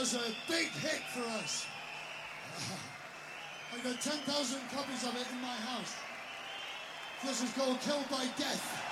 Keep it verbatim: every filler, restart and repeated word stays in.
was a big hit for us. I got ten thousand copies of it in my house. This is called Killed by Death.